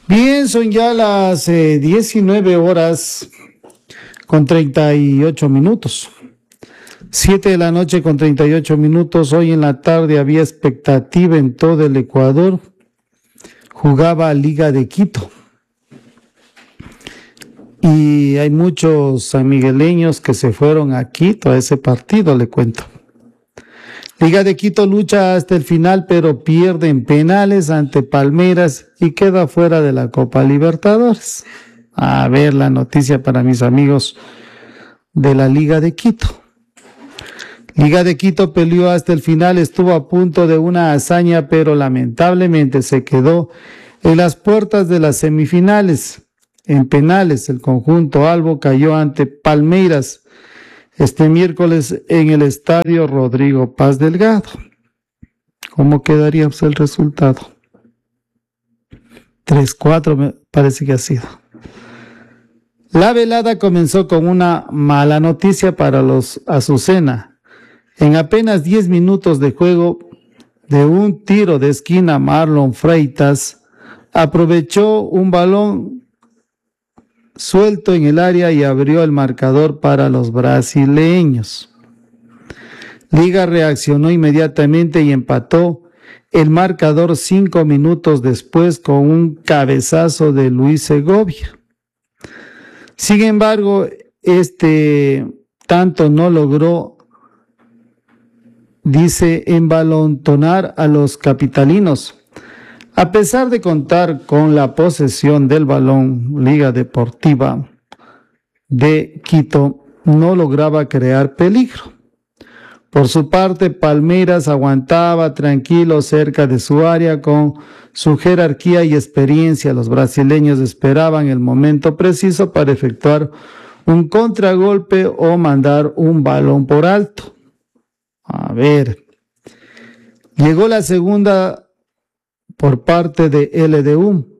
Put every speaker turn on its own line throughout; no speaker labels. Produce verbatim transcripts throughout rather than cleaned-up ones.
Bien, son ya las eh, diecinueve horas con treinta y ocho minutos. Siete de la noche con treinta y ocho minutos. Hoy en la tarde había expectativa en todo el Ecuador. Jugaba Liga de Quito. Y hay muchos sanmigueleños que se fueron a Quito a ese partido, le cuento. Liga de Quito lucha hasta el final, pero pierde en penales ante Palmeiras y queda fuera de la Copa Libertadores. A ver la noticia para mis amigos de la Liga de Quito. Liga de Quito peleó hasta el final, estuvo a punto de una hazaña, pero lamentablemente se quedó en las puertas de las semifinales. En penales, el conjunto albo cayó ante Palmeiras este miércoles en el estadio Rodrigo Paz Delgado. ¿Cómo quedaría el resultado? tres cuatro me parece que ha sido. La velada comenzó con una mala noticia para los Azucena. En apenas diez minutos de juego, de un tiro de esquina, Marlon Freitas aprovechó un balón suelto en el área y abrió el marcador para los brasileños. Liga reaccionó inmediatamente y empató el marcador cinco minutos después con un cabezazo de Luis Segovia. Sin embargo, este tanto no logró, dice, envalentonar a los capitalinos. A pesar de contar con la posesión del balón, Liga Deportiva de Quito no lograba crear peligro. Por su parte, Palmeiras aguantaba tranquilo cerca de su área con su jerarquía y experiencia. Los brasileños esperaban el momento preciso para efectuar un contragolpe o mandar un balón por alto. A ver, llegó la segunda por parte de L D U.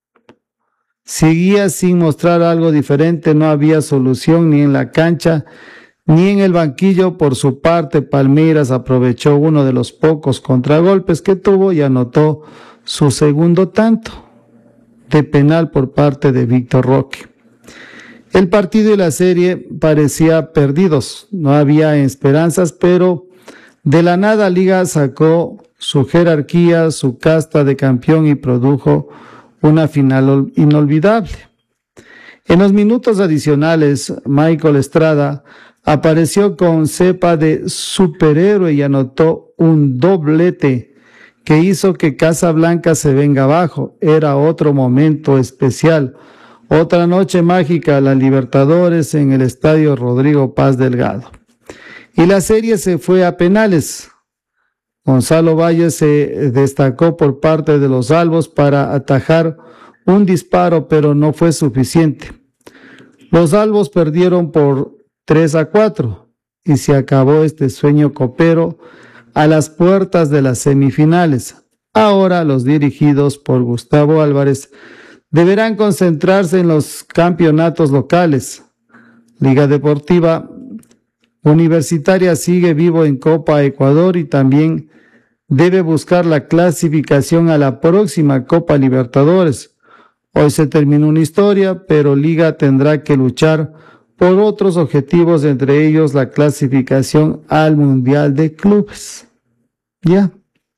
Seguía sin mostrar algo diferente, no había solución ni en la cancha ni en el banquillo. Por su parte, Palmeiras aprovechó uno de los pocos contragolpes que tuvo y anotó su segundo tanto de penal por parte de Víctor Roque. El partido y la serie parecía perdidos, no había esperanzas, pero de la nada Liga sacó su jerarquía, su casta de campeón y produjo una final inolvidable. En los minutos adicionales, Michael Estrada apareció con cepa de superhéroe y anotó un doblete que hizo que Casablanca se venga abajo. Era otro momento especial, otra noche mágica, la Libertadores en el estadio Rodrigo Paz Delgado. Y la serie se fue a penales. Gonzalo Valle se destacó por parte de los albos para atajar un disparo, pero no fue suficiente. Los albos perdieron por tres a cuatro y se acabó este sueño copero a las puertas de las semifinales. Ahora los dirigidos por Gustavo Álvarez deberán concentrarse en los campeonatos locales. Liga Deportiva Universitaria sigue vivo en Copa Ecuador y también debe buscar la clasificación a la próxima Copa Libertadores. Hoy se terminó una historia, pero Liga tendrá que luchar por otros objetivos, entre ellos la clasificación al Mundial de Clubes. ¿Ya?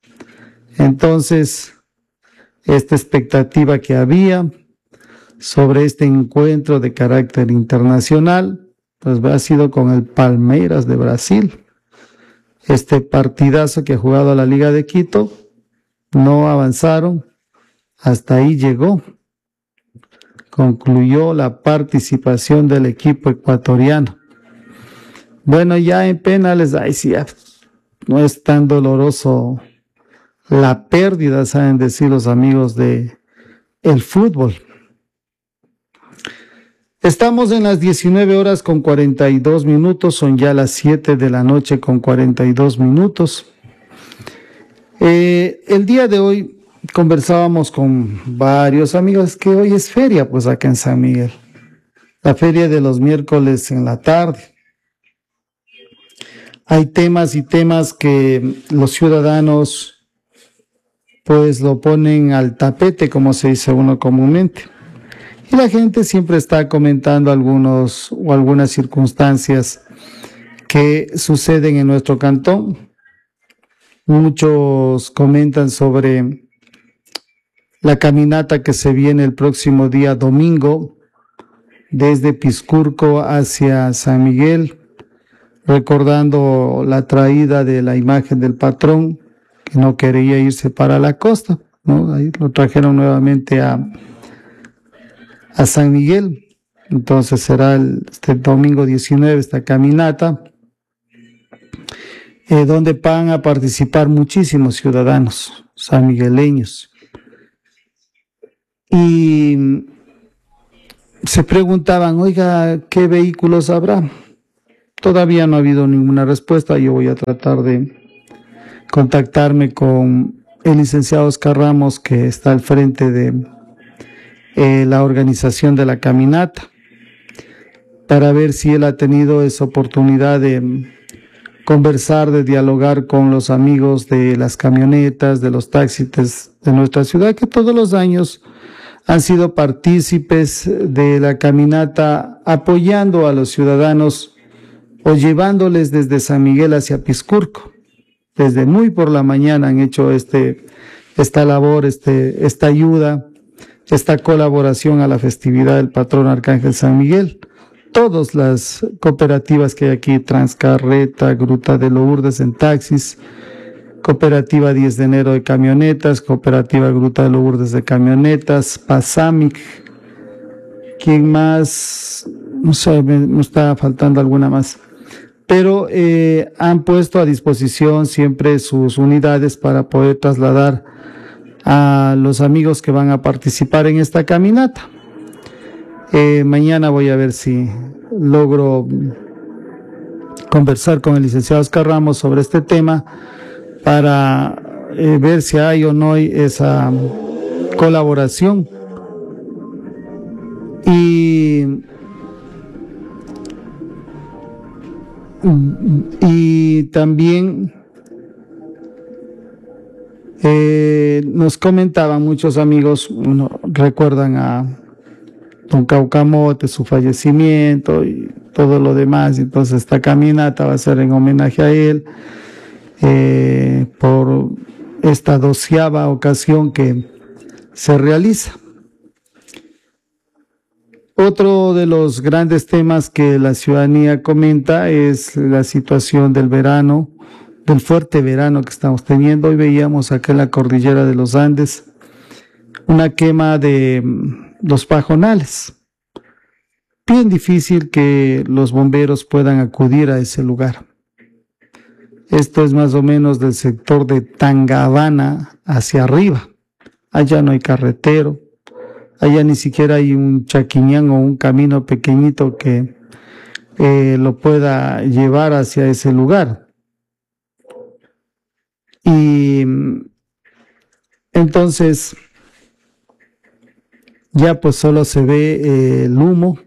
Entonces, esta expectativa que había sobre este encuentro de carácter internacional, pues ha sido con el Palmeiras de Brasil. Este partidazo que ha jugado a la Liga de Quito, no avanzaron, hasta ahí llegó. Concluyó la participación del equipo ecuatoriano. Bueno, ya en penales, ay sí, ya no es tan doloroso la pérdida, saben decir los amigos de el fútbol. Estamos en las diecinueve horas con cuarenta y dos minutos, son ya las siete de la noche con cuarenta y dos minutos. Eh, el día de hoy conversábamos con varios amigos que hoy es feria, pues acá en San Miguel. La feria de los miércoles en la tarde. Hay temas y temas que los ciudadanos pues lo ponen al tapete, como se dice uno comúnmente. Y la gente siempre está comentando algunos o algunas circunstancias que suceden en nuestro cantón. Muchos comentan sobre la caminata que se viene el próximo día domingo desde Piscurco hacia San Miguel, recordando la traída de la imagen del patrón que no quería irse para la costa, ¿no? Ahí lo trajeron nuevamente a, a San Miguel. Entonces será el, este domingo diecinueve esta caminata, eh, donde van a participar muchísimos ciudadanos sanmigueleños. Y se preguntaban, oiga, ¿qué vehículos habrá? Todavía no ha habido ninguna respuesta. Yo voy a tratar de contactarme con el licenciado Oscar Ramos, que está al frente de eh, la organización de la caminata, para ver si él ha tenido esa oportunidad de conversar, de dialogar con los amigos de las camionetas, de los taxis de nuestra ciudad, que todos los años han sido partícipes de la caminata, apoyando a los ciudadanos o llevándoles desde San Miguel hacia Piscurco. Desde muy por la mañana han hecho este, esta labor, este, esta ayuda, esta colaboración a la festividad del patrón Arcángel San Miguel. Todas las cooperativas que hay aquí, Transcarreta, Gruta de Lourdes en taxis, Cooperativa diez de enero de camionetas, Cooperativa Gruta de Lourdes de camionetas, Pasamic, ¿quién más? No sé, me, me está faltando alguna más. Pero eh, han puesto a disposición siempre sus unidades para poder trasladar a los amigos que van a participar en esta caminata. Eh, mañana voy a ver si logro conversar con el licenciado Oscar Ramos sobre este tema para eh, ver si hay o no hay esa colaboración. Y, y también eh, nos comentaban muchos amigos, no, recuerdan a don Caucamote, su fallecimiento y todo lo demás. Entonces esta caminata va a ser en homenaje a él, eh, por esta doceava ocasión que se realiza. Otro de los grandes temas que la ciudadanía comenta es la situación del verano, del fuerte verano que estamos teniendo. Hoy veíamos acá en la cordillera de los Andes una quema de los pajonales. Bien difícil que los bomberos puedan acudir a ese lugar. Esto es más o menos del sector de Tangabana hacia arriba. Allá no hay carretero, allá ni siquiera hay un chaquiñán o un camino pequeñito que eh, lo pueda llevar hacia ese lugar. Y entonces ya pues solo se ve eh, el humo.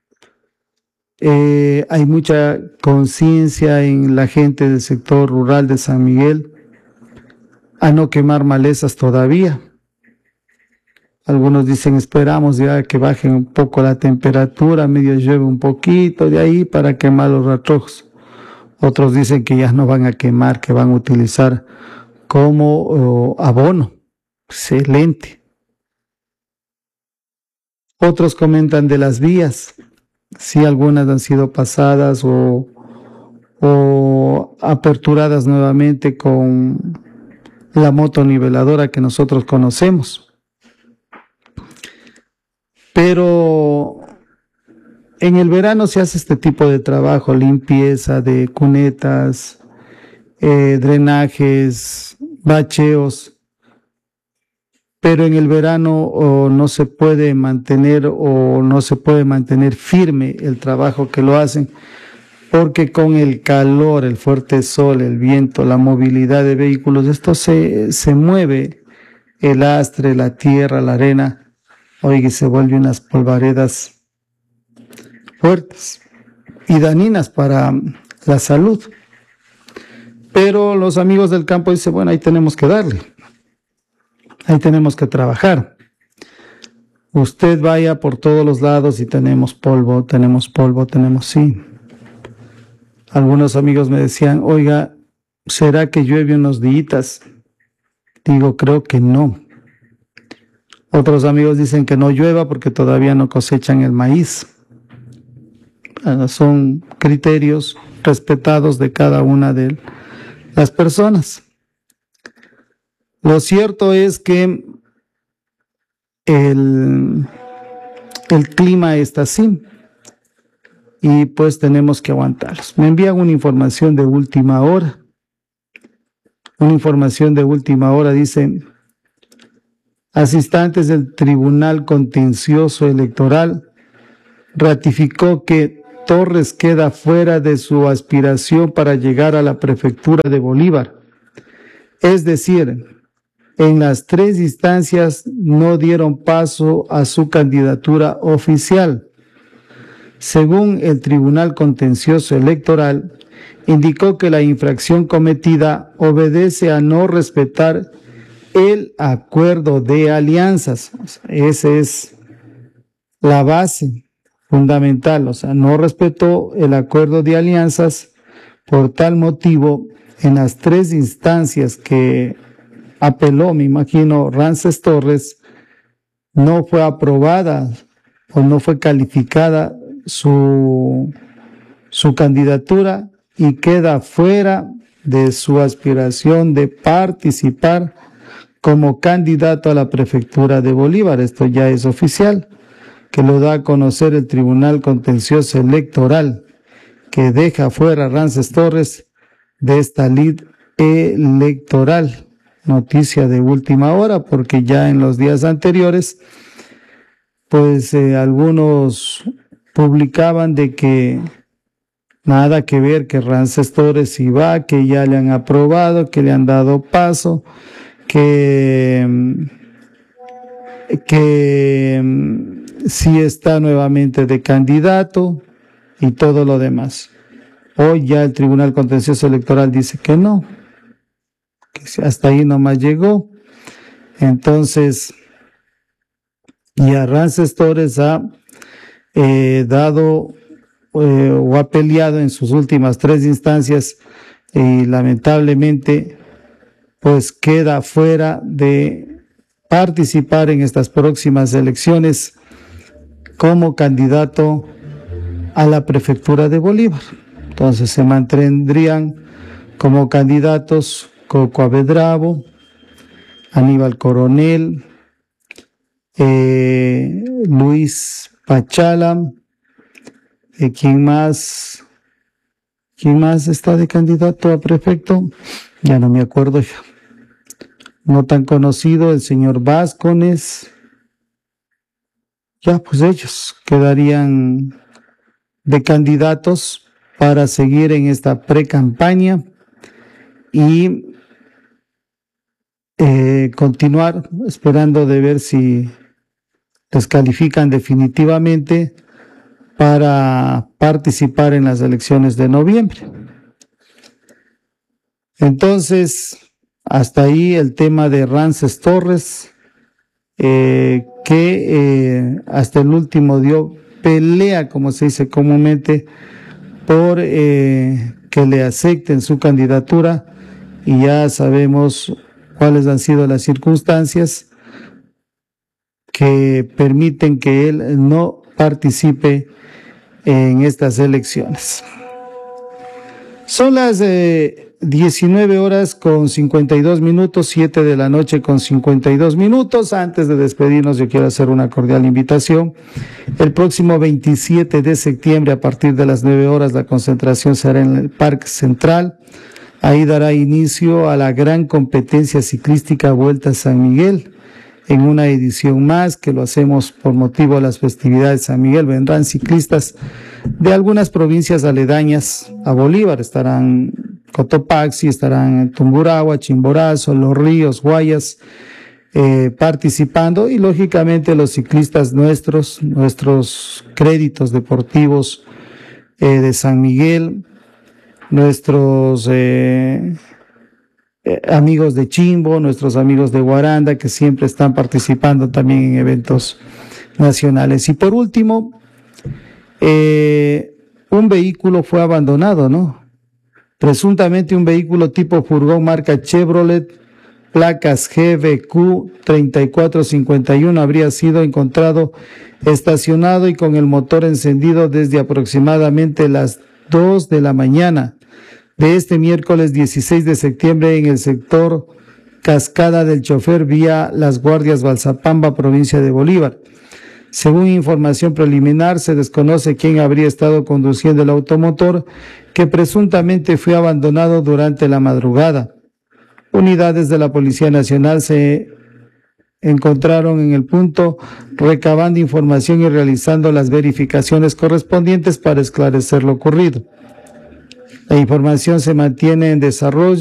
Eh, hay mucha conciencia en la gente del sector rural de San Miguel a no quemar malezas todavía. Algunos dicen esperamos ya que baje un poco la temperatura, medio llueve un poquito de ahí para quemar los rastrojos. Otros dicen que ya no van a quemar, que van a utilizar como oh, abono. Excelente. Otros comentan de las vías, si algunas han sido pasadas o, o aperturadas nuevamente con la motoniveladora que nosotros conocemos. Pero en el verano se hace este tipo de trabajo, limpieza de cunetas, eh, drenajes, bacheos. Pero en el verano oh, no se puede mantener o no se puede mantener firme el trabajo que lo hacen, porque con el calor, el fuerte sol, el viento, la movilidad de vehículos, esto se, se mueve, el astre, la tierra, la arena, oye, se vuelven unas polvaredas fuertes y dañinas para la salud. Pero los amigos del campo dicen, bueno, ahí tenemos que darle. ahí tenemos que trabajar. Usted vaya por todos los lados y tenemos polvo, tenemos polvo, tenemos sí. Algunos amigos me decían, oiga, ¿será que llueve unos días? Digo, creo que no. Otros amigos dicen que no llueva porque todavía no cosechan el maíz. Bueno, son criterios respetados de cada una de las personas. Lo cierto es que el, el clima está así y pues tenemos que aguantarlos. Me envían una información de última hora. Una información de última hora dice: asistentes del Tribunal Contencioso Electoral ratificó que Torres queda fuera de su aspiración para llegar a la prefectura de Bolívar. Es decir, en las tres instancias no dieron paso a su candidatura oficial. Según el Tribunal Contencioso Electoral, indicó que la infracción cometida obedece a no respetar el acuerdo de alianzas. O sea, esa es la base fundamental, o sea, no respetó el acuerdo de alianzas. Por tal motivo, en las tres instancias que apeló, me imagino, Rances Torres, no fue aprobada o no fue calificada su, su candidatura y queda fuera de su aspiración de participar como candidato a la prefectura de Bolívar. Esto ya es oficial, que lo da a conocer el Tribunal Contencioso Electoral, que deja fuera a Rances Torres de esta lid electoral. Noticia de última hora, porque ya en los días anteriores, pues eh, algunos publicaban de que nada que ver, que Rances Torres iba, que ya le han aprobado, que le han dado paso, que, que sí está nuevamente de candidato y todo lo demás. Hoy ya el Tribunal Contencioso Electoral dice que no, que hasta ahí nomás llegó. Entonces, ya Rances Torres ha eh, dado eh, o ha peleado en sus últimas tres instancias y lamentablemente pues queda fuera de participar en estas próximas elecciones como candidato a la prefectura de Bolívar. Entonces se mantendrían como candidatos Coco Avedravo, Aníbal Coronel, eh, Luis Pachala, eh, ¿quién más? ¿Quién más está de candidato a prefecto? Ya no me acuerdo ya. No tan conocido, el señor Vázquez. Ya, pues ellos quedarían de candidatos para seguir en esta pre-campaña y eh, continuar esperando de ver si les califican definitivamente para participar en las elecciones de noviembre. Entonces, hasta ahí el tema de Rances Torres, eh, que eh, hasta el último dio pelea, como se dice comúnmente, por eh, que le acepten su candidatura, y ya sabemos cuáles han sido las circunstancias que permiten que él no participe en estas elecciones. Son las eh, diecinueve horas con cincuenta y dos minutos, siete de la noche con cincuenta y dos minutos. Antes de despedirnos, yo quiero hacer una cordial invitación. El próximo veintisiete de septiembre, a partir de las nueve horas, la concentración será en el Parque Central. Ahí dará inicio a la gran competencia ciclística Vuelta a San Miguel, en una edición más que lo hacemos por motivo de las festividades de San Miguel. Vendrán ciclistas de algunas provincias aledañas a Bolívar. Estarán Cotopaxi, estarán Tumburagua, Chimborazo, Los Ríos, Guayas, eh, participando, y lógicamente los ciclistas nuestros, nuestros créditos deportivos eh, de San Miguel, nuestros eh, eh, amigos de Chimbo, nuestros amigos de Guaranda, que siempre están participando también en eventos nacionales. Y por último, eh, un vehículo fue abandonado, ¿no? Presuntamente un vehículo tipo furgón marca Chevrolet, placas G V Q treinta y cuatro cincuenta y uno, habría sido encontrado estacionado y con el motor encendido desde aproximadamente las dos de la mañana de este miércoles dieciséis de septiembre en el sector Cascada del Chofer, vía Las Guardias, Balsapamba, provincia de Bolívar. Según información preliminar, se desconoce quién habría estado conduciendo el automotor, que presuntamente fue abandonado durante la madrugada. Unidades de la Policía Nacional se encontraron en el punto recabando información y realizando las verificaciones correspondientes para esclarecer lo ocurrido. La información se mantiene en desarrollo.